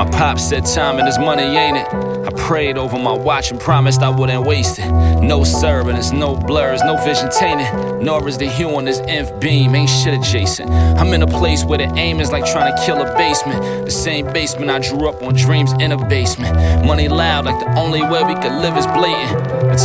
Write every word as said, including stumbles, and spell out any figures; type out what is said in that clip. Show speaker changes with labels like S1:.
S1: My pop said time and his money, ain't it? I prayed over my watch and promised I wouldn't waste it. No sir, and it's no blurs, no vision tainted. Nor is the hue on this inf beam, ain't shit adjacent. I'm in a place where the aim is like trying to kill a basement. The same basement I drew up on dreams in a basement. Money loud, like the only way we could live is blatant.